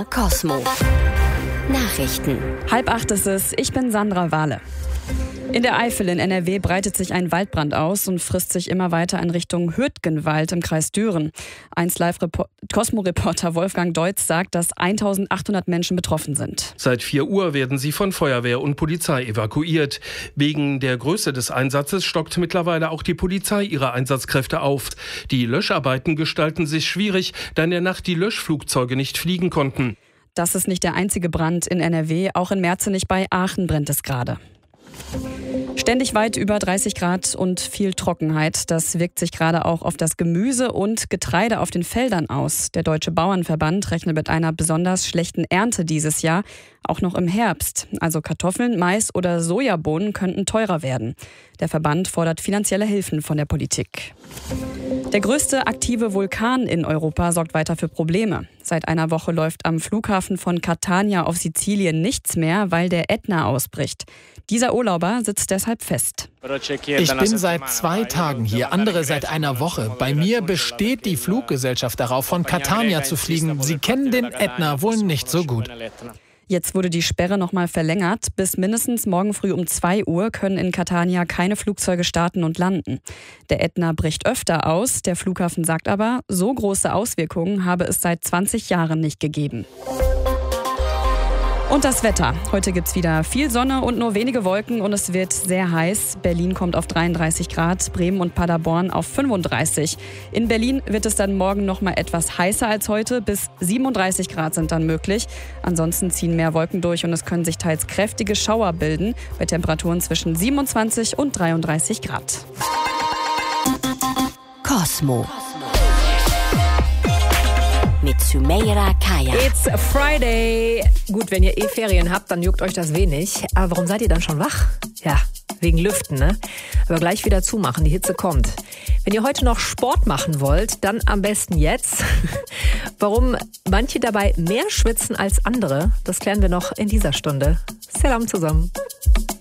Cosmo. Nachrichten. 7:30 ist es. Ich bin Sandra Wahle. In der Eifel in NRW breitet sich ein Waldbrand aus und frisst sich immer weiter in Richtung Hürtgenwald im Kreis Düren. 1Live-Cosmo-Reporter Wolfgang Deutz sagt, dass 1800 Menschen betroffen sind. Seit 4 Uhr werden sie von Feuerwehr und Polizei evakuiert. Wegen der Größe des Einsatzes stockt mittlerweile auch die Polizei ihre Einsatzkräfte auf. Die Löscharbeiten gestalten sich schwierig, da in der Nacht die Löschflugzeuge nicht fliegen konnten. Das ist nicht der einzige Brand in NRW. Auch in Merzenich bei Aachen brennt es gerade. Ständig weit über 30 Grad und viel Trockenheit. Das wirkt sich gerade auch auf das Gemüse und Getreide auf den Feldern aus. Der Deutsche Bauernverband rechnet mit einer besonders schlechten Ernte dieses Jahr, auch noch im Herbst. Also Kartoffeln, Mais oder Sojabohnen könnten teurer werden. Der Verband fordert finanzielle Hilfen von der Politik. Der größte aktive Vulkan in Europa sorgt weiter für Probleme. Seit einer Woche läuft am Flughafen von Catania auf Sizilien nichts mehr, weil der Ätna ausbricht. Dieser Urlauber sitzt deshalb fest. Ich bin seit 2 Tagen hier, andere seit einer Woche. Bei mir besteht die Fluggesellschaft darauf, von Catania zu fliegen. Sie kennen den Ätna wohl nicht so gut. Jetzt wurde die Sperre nochmal verlängert. Bis mindestens morgen früh um 2 Uhr können in Catania keine Flugzeuge starten und landen. Der Ätna bricht öfter aus. Der Flughafen sagt aber, so große Auswirkungen habe es seit 20 Jahren nicht gegeben. Und das Wetter. Heute gibt's wieder viel Sonne und nur wenige Wolken und es wird sehr heiß. Berlin kommt auf 33 Grad, Bremen und Paderborn auf 35. In Berlin wird es dann morgen noch mal etwas heißer als heute. Bis 37 Grad sind dann möglich. Ansonsten ziehen mehr Wolken durch und es können sich teils kräftige Schauer bilden bei Temperaturen zwischen 27 und 33 Grad. Cosmo. Mit Sumeira Kaya. It's Friday. Gut, wenn ihr Ferien habt, dann juckt euch das wenig. Aber warum seid ihr dann schon wach? Ja, wegen Lüften, ne? Aber gleich wieder zumachen, die Hitze kommt. Wenn ihr heute noch Sport machen wollt, dann am besten jetzt. Warum manche dabei mehr schwitzen als andere, das klären wir noch in dieser Stunde. Salam zusammen.